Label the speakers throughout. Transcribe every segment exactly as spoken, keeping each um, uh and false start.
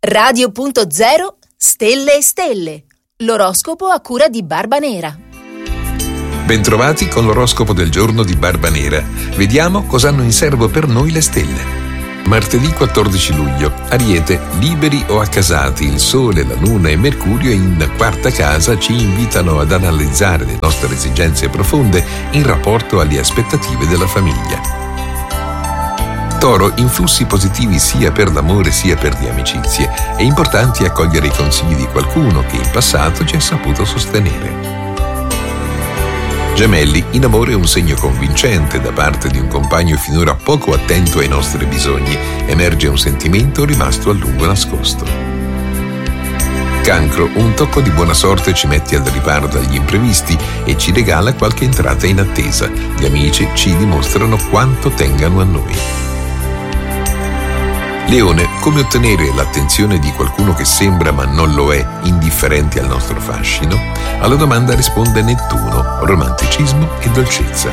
Speaker 1: Radio punto zero Stelle e Stelle. L'oroscopo a cura di Barba Nera.
Speaker 2: Bentrovati con l'oroscopo del giorno di Barba Nera. Vediamo cosa hanno in serbo per noi le stelle. Martedì quattordici luglio. Ariete, liberi o accasati, il Sole, la Luna e Mercurio in quarta casa ci invitano ad analizzare le nostre esigenze profonde in rapporto alle aspettative della famiglia. Toro, influssi positivi sia per l'amore sia per le amicizie. È importante accogliere i consigli di qualcuno che in passato ci ha saputo sostenere. Gemelli, in amore un segno convincente da parte di un compagno finora poco attento ai nostri bisogni. Emerge un sentimento rimasto a lungo nascosto. Cancro, un tocco di buona sorte ci mette al riparo dagli imprevisti e ci regala qualche entrata inattesa. Gli amici ci dimostrano quanto tengano a noi. Leone, come ottenere l'attenzione di qualcuno che sembra ma non lo è, indifferente al nostro fascino? Alla domanda risponde Nettuno, romanticismo e dolcezza.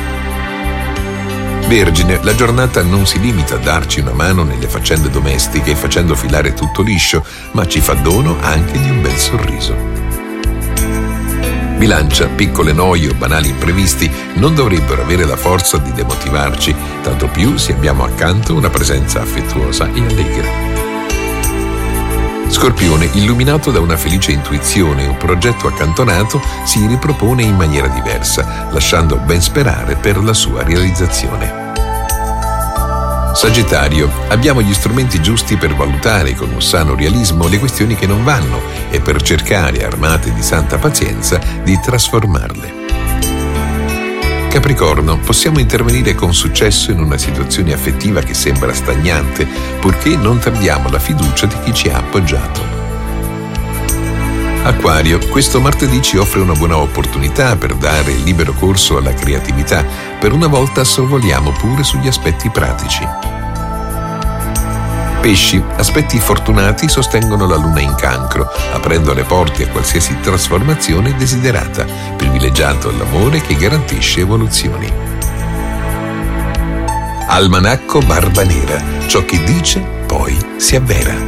Speaker 2: Vergine, la giornata non si limita a darci una mano nelle faccende domestiche facendo filare tutto liscio, ma ci fa dono anche di un bel sorriso. Bilancia, piccole noie o banali imprevisti non dovrebbero avere la forza di demotivarci, tanto più se abbiamo accanto una presenza affettuosa e allegra. Scorpione, illuminato da una felice intuizione, un progetto accantonato si ripropone in maniera diversa, lasciando ben sperare per la sua realizzazione. Sagittario, abbiamo gli strumenti giusti per valutare con un sano realismo le questioni che non vanno e per cercare, armate di santa pazienza, di trasformarle. Capricorno, possiamo intervenire con successo in una situazione affettiva che sembra stagnante, purché non tradiamo la fiducia di chi ci ha appoggiato. Acquario, questo martedì ci offre una buona opportunità per dare libero corso alla creatività. Per una volta sorvoliamo pure sugli aspetti pratici. Pesci, aspetti fortunati sostengono la luna in Cancro, aprendo le porte a qualsiasi trasformazione desiderata, privilegiato l'amore che garantisce evoluzioni. Almanacco Barba Nera, ciò che dice poi si avvera.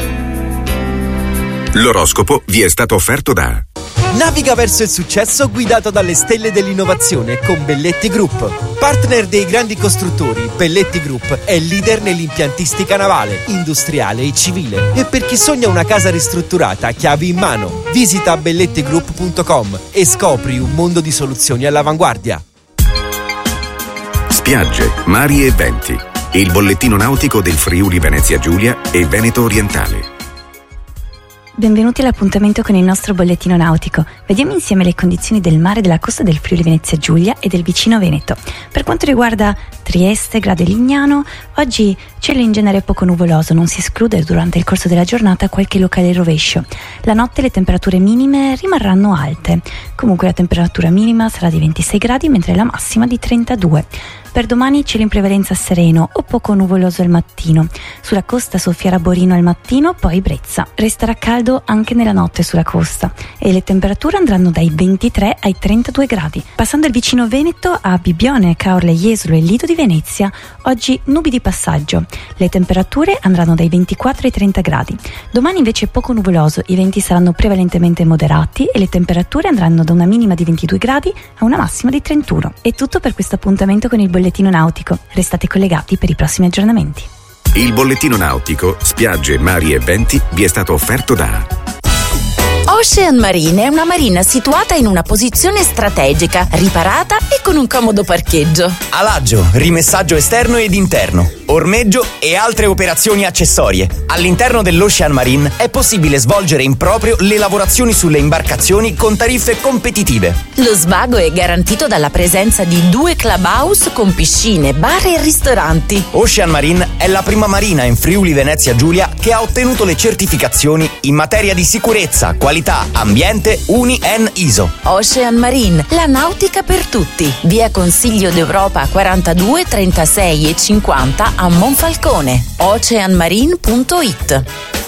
Speaker 3: L'oroscopo vi è stato offerto da
Speaker 4: Naviga verso il successo guidato dalle stelle dell'innovazione con Belletti Group. Partner dei grandi costruttori, Belletti Group è leader nell'impiantistica navale, industriale e civile. E per chi sogna una casa ristrutturata a chiavi in mano, visita belletti group punto com e scopri un mondo di soluzioni all'avanguardia.
Speaker 3: Spiagge, mari e venti. Il bollettino nautico del Friuli Venezia Giulia e Veneto Orientale.
Speaker 5: Benvenuti all'appuntamento con il nostro bollettino nautico. Vediamo insieme le condizioni del mare della costa del Friuli Venezia Giulia e del vicino Veneto. Per quanto riguarda Trieste, Grado e Lignano, oggi cielo in genere poco nuvoloso, non si esclude durante il corso della giornata qualche locale rovescio. La notte le temperature minime rimarranno alte. Comunque la temperatura minima sarà di ventisei gradi mentre la massima di trentadue. Per domani cielo in prevalenza sereno o poco nuvoloso al mattino. Sulla costa soffierà Borino al mattino, poi Brezza. Resterà caldo anche nella notte sulla costa e le temperature andranno dai ventitré ai trentadue gradi. Passando il vicino Veneto a Bibbione, Caorle, Jesolo e Lido di Venezia, oggi nubi di passaggio. Le temperature andranno dai ventiquattro ai trenta gradi. Domani invece poco nuvoloso, i venti saranno prevalentemente moderati e le temperature andranno da una minima di ventidue gradi a una massima di trentuno. È tutto per questo appuntamento con il bollettino nautico. Restate collegati per i prossimi aggiornamenti.
Speaker 3: Il bollettino nautico, spiagge, mari e venti vi è stato offerto da
Speaker 1: Ocean Marine è una marina situata in una posizione strategica, riparata e con un comodo parcheggio.
Speaker 6: Alaggio, rimessaggio esterno ed interno, ormeggio e altre operazioni accessorie. All'interno dell'Ocean Marine è possibile svolgere in proprio le lavorazioni sulle imbarcazioni con tariffe competitive.
Speaker 1: Lo svago è garantito dalla presenza di due clubhouse con piscine, bar e ristoranti.
Speaker 6: Ocean Marine è la prima marina in Friuli Venezia Giulia che ha ottenuto le certificazioni in materia di sicurezza, qualità, ambiente U N I E N I S O.
Speaker 1: Ocean Marine, la nautica per tutti. Via Consiglio d'Europa quarantadue, trentasei e cinquanta a Monfalcone. ocean marine punto it.